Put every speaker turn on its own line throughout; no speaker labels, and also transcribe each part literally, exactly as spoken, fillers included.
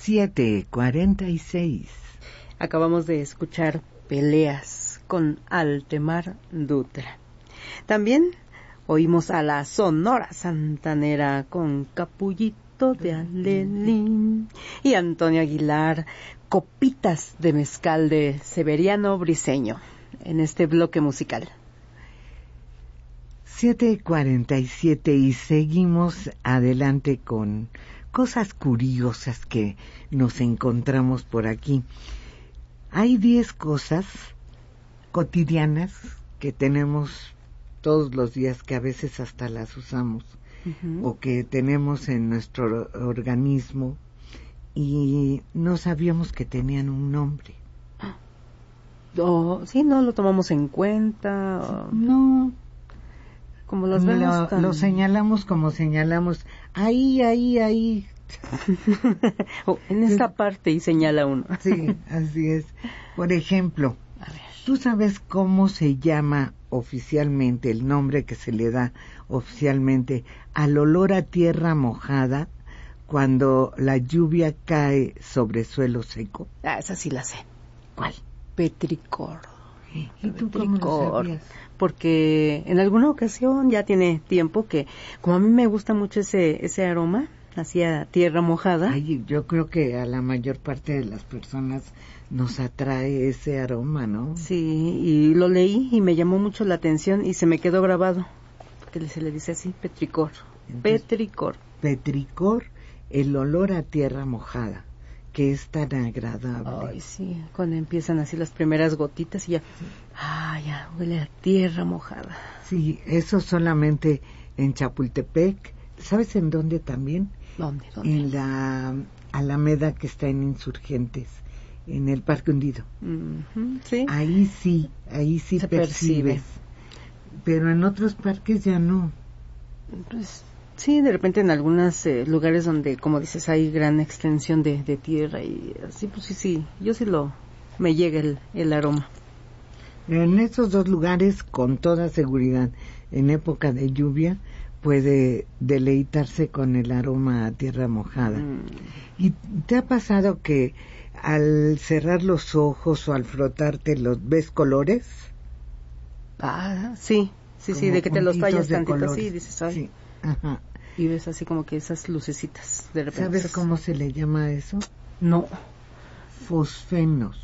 siete cuarenta y seis.
Acabamos de escuchar Peleas con Altemar Dutra. También oímos a la Sonora Santanera con Capullito de Alelín y Antonio Aguilar, Copitas de Mezcal de Severiano Briceño en este bloque musical.
siete cuarenta y siete y seguimos adelante con cosas curiosas que nos encontramos por aquí. Hay diez cosas cotidianas que tenemos todos los días, que a veces hasta las usamos, uh-huh. o que tenemos en nuestro organismo y no sabíamos que tenían un nombre.
Oh, sí, no lo tomamos en cuenta.
No.
Como los vemos
lo,
tan...
lo señalamos como señalamos. Ahí, ahí, ahí.
oh, en esta sí. parte y señala uno.
Sí, así es. Por ejemplo, a ver. ¿Tú sabes cómo se llama oficialmente, el nombre que se le da oficialmente al olor a tierra mojada cuando la lluvia cae sobre suelo seco?
Ah, esa sí la sé.
¿Cuál?
Petricor.
¿Y tú cómo lo sabías?
Porque en alguna ocasión, ya tiene tiempo, que como a mí me gusta mucho ese ese aroma, hacia tierra mojada.
Ay, yo creo que a la mayor parte de las personas nos atrae ese aroma, ¿no?
Sí, y lo leí y me llamó mucho la atención y se me quedó grabado, que se le dice así, petricor. Entonces, petricor.
Petricor, el olor a tierra mojada, que es tan agradable.
Ay, sí, cuando empiezan así las primeras gotitas y ya, sí. ah, ya huele a tierra mojada.
Sí, eso solamente en Chapultepec. ¿Sabes en dónde también?
¿Dónde? ¿Dónde?
En la Alameda que está en Insurgentes, en el Parque Hundido.
Uh-huh, sí.
Ahí sí, ahí sí
se
percibes.
Percibe.
Pero en otros parques ya no.
Pues sí, de repente en algunos eh, lugares donde, como dices, hay gran extensión de, de tierra y así, pues sí, sí, yo sí lo, me llega el, el aroma.
En esos dos lugares, con toda seguridad, en época de lluvia, puede deleitarse con el aroma a tierra mojada. Mm. ¿Y te ha pasado que al cerrar los ojos o al frotarte los ves colores?
Ah, sí, sí, sí, de que te los tallas tantito así, dices, ay.
Sí. Ajá.
Y ves así como que esas lucecitas de repente.
¿Sabes
esas...
cómo se le llama eso?
No.
Fosfenos.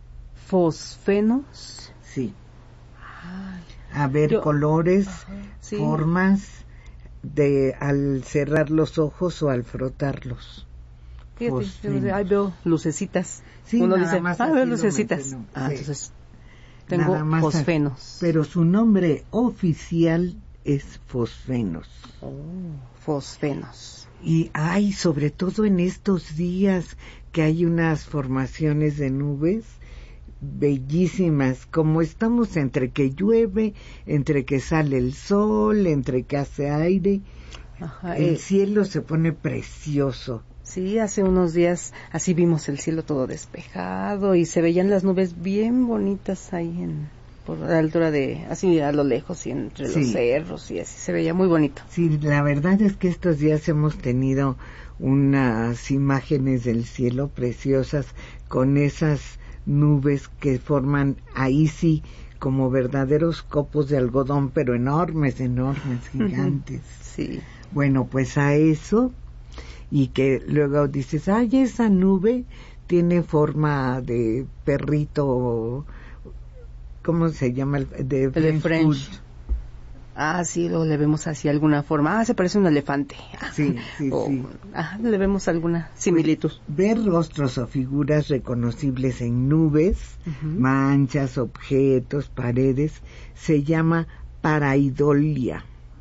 ¿Fosfenos?
Sí.
Ay.
A ver, Yo... colores, Ajá, sí. formas de al cerrar los ojos o al frotarlos.
Fíjate, ahí veo lucecitas.
Sí,
uno
nada
dice,
más
ah, veo lucecitas.
No,
ah,
sí.
entonces tengo fosfenos.
Pero su nombre oficial es fosfenos.
Oh, fosfenos.
Y hay, sobre todo en estos días, que hay unas formaciones de nubes bellísimas, como estamos entre que llueve, entre que sale el sol, entre que hace aire. Ajá, el eh, cielo se pone precioso.
Sí, hace unos días así vimos el cielo todo despejado y se veían las nubes bien bonitas ahí en por la altura de, así a lo lejos y entre sí. los cerros y así se veía muy bonito.
Sí, la verdad es que estos días hemos tenido unas imágenes del cielo preciosas con esas nubes que forman ahí sí como verdaderos copos de algodón, pero enormes, enormes, gigantes.
Sí.
Bueno, pues a eso, y que luego dices, ay, esa nube tiene forma de perrito, ¿cómo se llama? De French.
De French. Ah, sí, luego le vemos así alguna forma. Ah, se parece a un elefante.
Sí, sí,
o,
sí.
Ah, le vemos alguna similitud.
Ver rostros o figuras reconocibles en nubes, uh-huh. manchas, objetos, paredes, se llama paraidolia.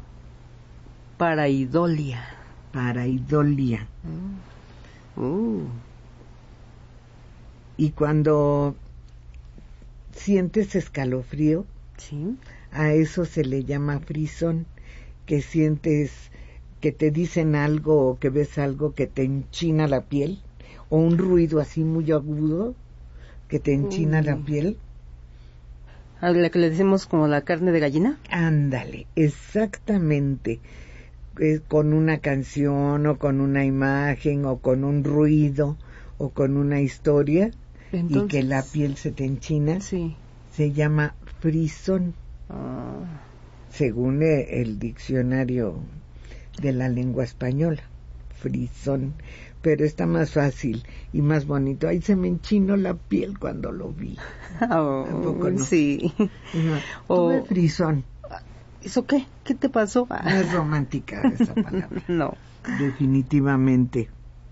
Paraidolia.
Paraidolia.
Uh. Uh.
Y cuando sientes escalofrío,
sí.
a eso se le llama frisón, que sientes que te dicen algo o que ves algo que te enchina la piel, o un ruido así muy agudo que te enchina uh. la piel.
¿A la que le decimos como la carne de gallina?
Ándale, exactamente. Eh, con una canción o con una imagen o con un ruido o con una historia.
Entonces,
y que la piel se te enchina,
sí.
se llama frisón,
Ah.
según el diccionario de la lengua española, frisón, pero está más fácil y más bonito. Ahí se me enchinó la piel cuando lo vi.
Oh,
¿Tampoco no?
Sí.
No, tuve
oh.
frisón.
¿Eso qué? ¿Qué te pasó?
No es romántica esa palabra.
No.
Definitivamente.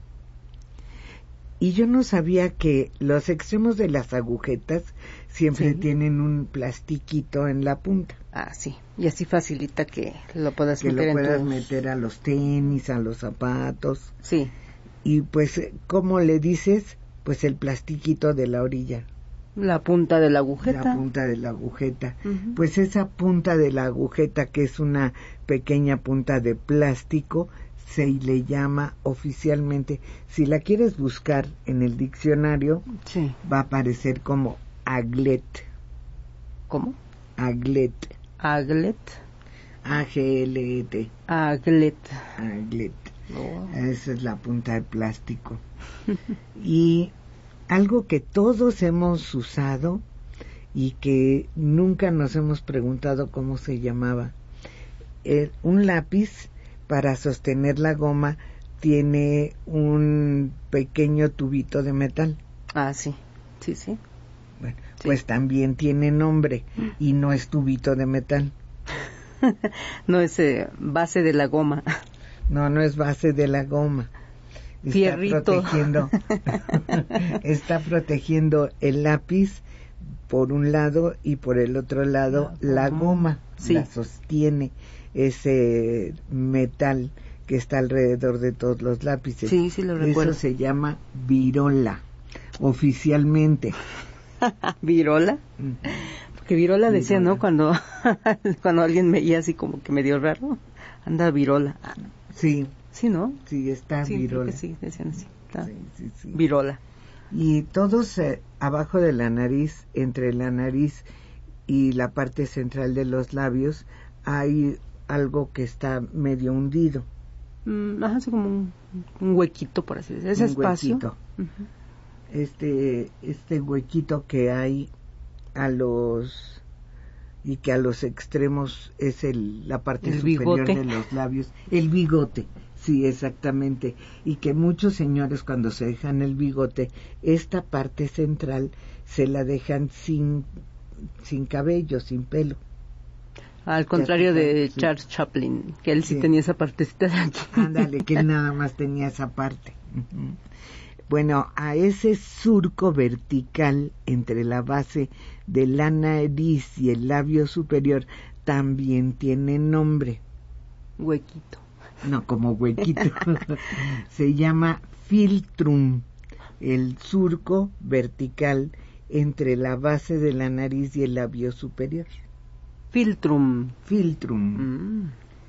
Y yo no sabía que los extremos de las agujetas siempre
sí.
tienen un plastiquito en la punta.
Ah, sí. Y así facilita que lo puedas
que
meter
lo puedas
en tus...
meter a los tenis, a los zapatos.
Sí.
Y pues, ¿cómo le dices? Pues el plastiquito de la orilla.
La punta de la agujeta.
La punta de la agujeta.
Uh-huh.
Pues esa punta de la agujeta, que es una pequeña punta de plástico, se le llama oficialmente, si la quieres buscar en el diccionario,
sí.
va a aparecer como aglet.
¿Cómo?
Aglet.
Aglet.
A G L E T.
Aglet.
Aglet.
Oh.
Esa es la punta de plástico. Y algo que todos hemos usado y que nunca nos hemos preguntado cómo se llamaba. Eh, un lápiz para sostener la goma tiene un pequeño tubito de metal.
Ah, sí, sí, sí.
Bueno,
sí.
Pues también tiene nombre y no es tubito de metal.
No es eh, base de la goma.
No, no es base de la goma. Está
Fierrito.
protegiendo, está protegiendo el lápiz por un lado y por el otro lado la, la goma.
Sí.
La sostiene ese metal que está alrededor de todos los lápices.
Sí, sí lo recuerdo.
Eso se llama virola, oficialmente.
¿Virola?
Uh-huh.
Porque virola decía,
virola.
¿no? Cuando, cuando alguien me veía así como que medio raro, anda virola.
Sí.
Sí, ¿no?
Sí, está
sí,
virola.
Creo que sí, decían así.
Sí, sí, sí.
Virola.
Y todos eh, abajo de la nariz, entre la nariz y la parte central de los labios, hay algo que está medio hundido.
Mm, ajá, así como un, un huequito, por así decirlo. Ese
un
espacio.
Huequito.
Uh-huh.
Este, este huequito que hay a los y que a los extremos es el, la parte
el
superior
bigote.
de los labios, el bigote, sí, exactamente, y que muchos señores cuando se dejan el bigote, esta parte central se la dejan sin, sin cabello, sin pelo.
Al contrario de
sí.
Charles Chaplin, que él sí,
sí
tenía esa partecita de aquí.
Ándale, que él nada más tenía esa parte. Uh-huh. Bueno, a ese surco vertical entre la base de la nariz y el labio superior también tiene nombre.
Huequito.
No, como huequito. Se llama filtrum, el surco vertical entre la base de la nariz y el labio superior.
Filtrum.
Filtrum.
Mm.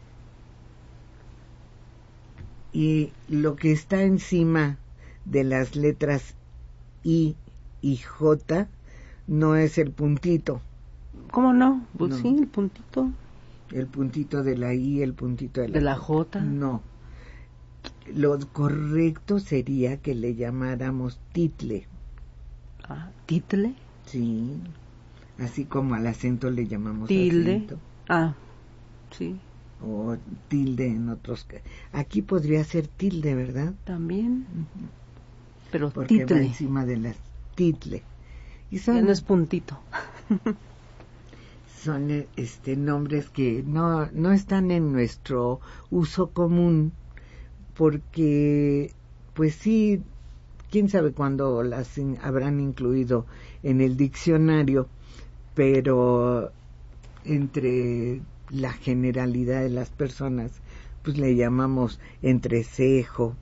Y lo que está encima de las letras I y J no es el puntito.
¿Cómo no? Pues
no.
sí, el puntito.
El puntito de la I, el puntito de la,
¿De la J?
No. Lo correcto sería que le llamáramos title.
Ah, ¿title?
Sí. Así como al acento le llamamos
tilde.
acento.
Ah, sí.
O tilde en otros. Aquí podría ser tilde, ¿verdad?
También.
Uh-huh.
Pero
porque
title.
va encima de las title. Y son,
ya no es puntito.
son este nombres que no no están en nuestro uso común, porque pues sí, quién sabe cuándo las in, habrán incluido en el diccionario, pero entre la generalidad de las personas pues le llamamos entrecejo,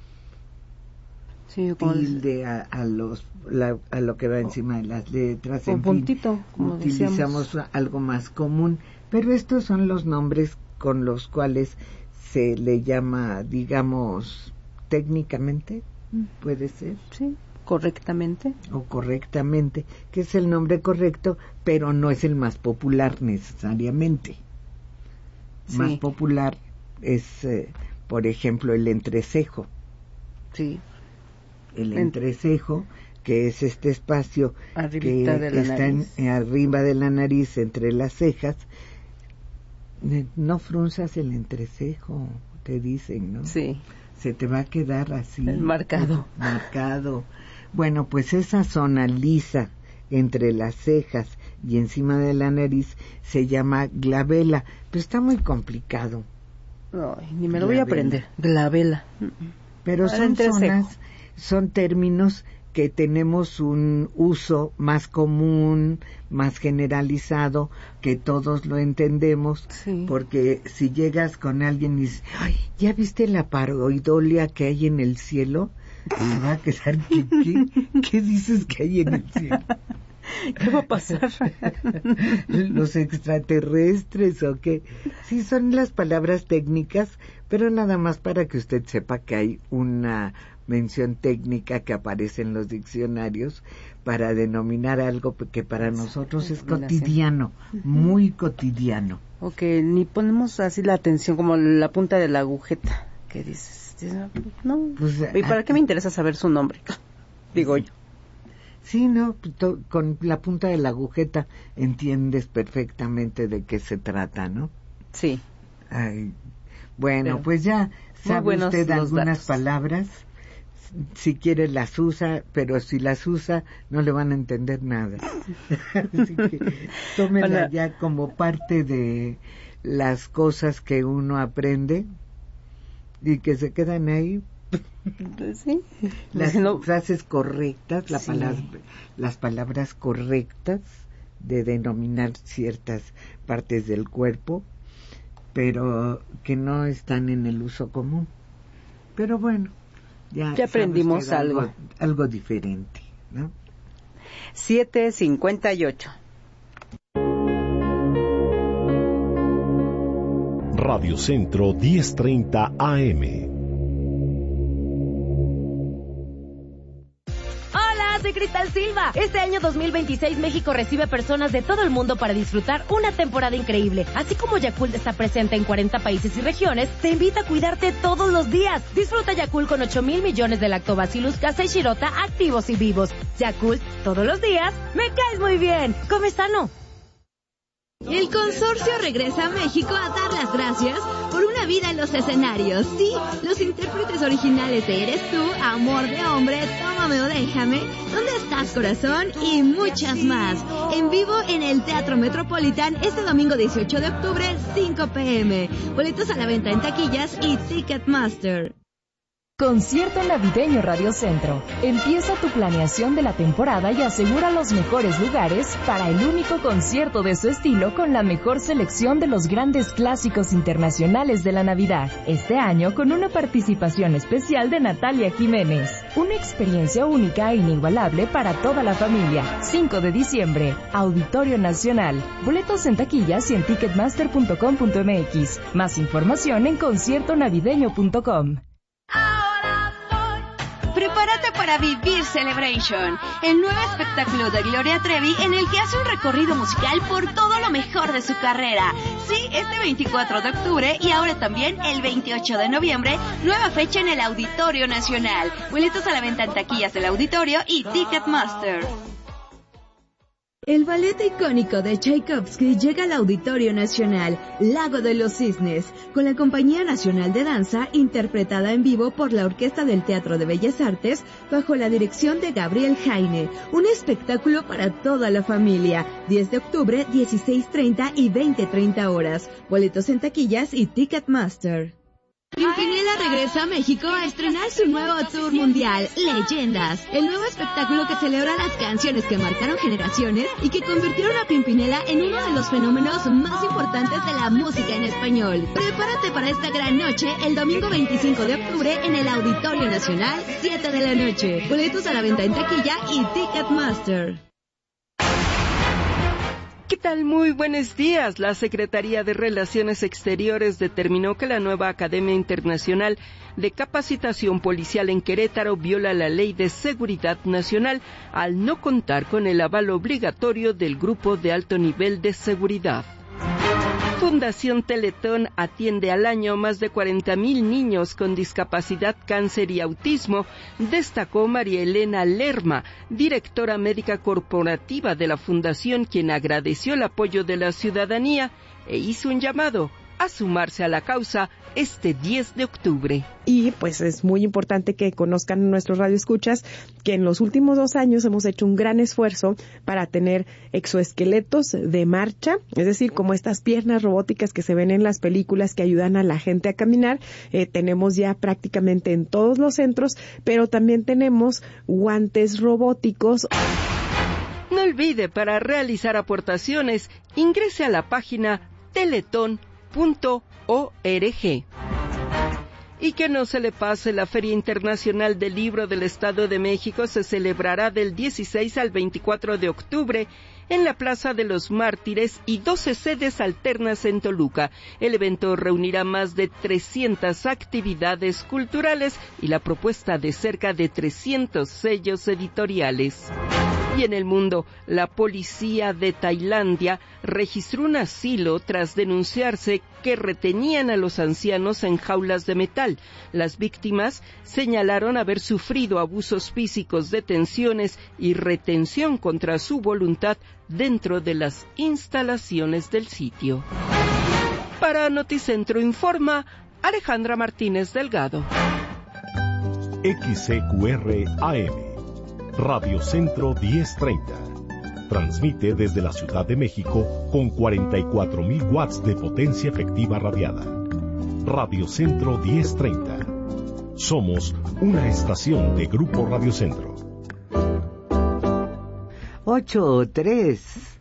sí,
tilde a, a los la, a lo que va encima de las letras,
o
en
puntito,
fin,
como
utilizamos
decíamos.
Algo más común, pero estos son los nombres con los cuales se le llama, digamos, técnicamente, puede ser,
sí, correctamente
o correctamente, que es el nombre correcto, pero no es el más popular necesariamente.
Sí.
Más popular es, eh, por ejemplo, el entrecejo.
Sí.
el entrecejo, que es este espacio
Arribita
que
de la
está en,
nariz.
arriba de la nariz, entre las cejas. No frunzas el entrecejo, te dicen, ¿no?
Sí.
Se te va a quedar así.
Marcado.
Marcado. Bueno, pues esa zona lisa entre las cejas y encima de la nariz se llama glabela, pero está muy complicado.
Ay, ni me lo voy a aprender. Glabela.
Pero son zonas, son términos que tenemos un uso más común, más generalizado, que todos lo entendemos,
sí.
Porque si llegas con alguien y dices, ay, ¿ya viste la pareidolia que hay en el cielo? Te va a quedar, ¿qué, qué, ¿qué dices que hay en el cielo?
¿Qué va a pasar?
¿Los extraterrestres o qué? Sí, son las palabras técnicas, pero nada más para que usted sepa que hay una mención técnica que aparece en los diccionarios para denominar algo que para nosotros es cotidiano, muy cotidiano.
O que ni ponemos así la atención como la punta de la agujeta, que dices, no, pues, ¿y para qué me interesa saber su nombre? Digo yo.
Sí, no, to, con la punta de la agujeta entiendes perfectamente de qué se trata, ¿no?
Sí.
Ay, bueno, pero pues ya sabe usted algunas datos. Palabras. Si quiere las usa, pero si las usa no le van a entender nada. Así que tómela bueno. Ya como parte de las cosas que uno aprende y que se quedan ahí.
Sí.
Las no, frases correctas, la
sí.
palabra, las palabras correctas de denominar ciertas partes del cuerpo, pero que no están en el uso común. Pero bueno, ya,
ya aprendimos algo,
algo algo diferente, ¿no?
siete cincuenta y ocho.
Radio Centro diez treinta A M.
Soy Cristal Silva. Este año dos mil veintiséis México recibe personas de todo el mundo para disfrutar una temporada increíble. Así como Yakult está presente en cuarenta países y regiones, te invita a cuidarte todos los días. Disfruta Yakult con ocho mil millones de Lactobacillus casei shirota activos y vivos. Yakult, todos los días, me caes muy bien. Come sano.
El consorcio regresa a México a dar las gracias por una vida en los escenarios. Sí, los intérpretes originales de Eres Tú, Amor de Hombre, Tómame o Déjame, ¿Dónde estás, corazón? Y muchas más. En vivo en el Teatro Metropolitan este domingo dieciocho de octubre, cinco pe eme. Boletos a la venta en taquillas y Ticketmaster.
Concierto navideño Radio Centro. Empieza tu planeación de la temporada y asegura los mejores lugares para el único concierto de su estilo con la mejor selección de los grandes clásicos internacionales de la Navidad. Este año con una participación especial de Natalia Jiménez. Una experiencia única e inigualable para toda la familia. cinco de diciembre, Auditorio Nacional. Boletos en taquillas y en ticketmaster punto com punto eme equis. Más información en concierto navideño punto com.
Prepárate para vivir Celebration, el nuevo espectáculo de Gloria Trevi en el que hace un recorrido musical por todo lo mejor de su carrera. Sí, este veinticuatro de octubre y ahora también el veintiocho de noviembre, nueva fecha en el Auditorio Nacional. Boletos a la venta en taquillas del auditorio y Ticketmaster. El ballet icónico de Tchaikovsky llega al Auditorio Nacional, Lago de los Cisnes, con la Compañía Nacional de Danza, interpretada en vivo por la Orquesta del Teatro de Bellas Artes, bajo la dirección de Gabriel Jaine. Un espectáculo para toda la familia. diez de octubre, dieciséis treinta y veinte treinta horas. Boletos en taquillas y Ticketmaster. Pimpinela regresa a México a estrenar su nuevo tour mundial, Leyendas, el nuevo espectáculo que celebra las canciones que marcaron generaciones y que convirtieron a Pimpinela en uno de los fenómenos más importantes de la música en español. Prepárate para esta gran noche el domingo veinticinco de octubre en el Auditorio Nacional, siete de la noche. Boletos a la venta en taquilla y Ticketmaster.
¿Qué tal? Muy buenos días. La Secretaría de Relaciones Exteriores determinó que la nueva Academia Internacional de Capacitación Policial en Querétaro viola la Ley de Seguridad Nacional al no contar con el aval obligatorio del Grupo de Alto Nivel de Seguridad.
Fundación Teletón atiende al año más de cuarenta mil niños con discapacidad, cáncer y autismo, destacó María Elena Lerma, directora médica corporativa de la Fundación, quien agradeció el apoyo de la ciudadanía e hizo un llamado a sumarse a la causa este diez de octubre.
Y pues es muy importante que conozcan nuestros radioescuchas que en los últimos dos años hemos hecho un gran esfuerzo para tener exoesqueletos de marcha, es decir, como estas piernas robóticas que se ven en las películas que ayudan a la gente a caminar. Eh, tenemos ya prácticamente en todos los centros, pero también tenemos guantes robóticos.
No olvide, para realizar aportaciones, ingrese a la página teletón punto org. Y que no se le pase, la Feria Internacional del Libro del Estado de México se celebrará del dieciséis al veinticuatro de octubre en la Plaza de los Mártires y doce sedes alternas en Toluca. El evento reunirá más de trescientas actividades culturales y la propuesta de cerca de trescientos sellos editoriales. Y en el mundo, la policía de Tailandia registró un asilo tras denunciarse que retenían a los ancianos en jaulas de metal. Las víctimas señalaron haber sufrido abusos físicos, detenciones y retención contra su voluntad dentro de las instalaciones del sitio. Para Noticentro informa Alejandra Martínez Delgado.
X C Q R A M Radio Centro diez treinta. Transmite desde la Ciudad de México con cuarenta y cuatro mil watts de potencia efectiva radiada. Radio Centro diez treinta. Somos una estación de Grupo Radio Centro.
ocho o tres.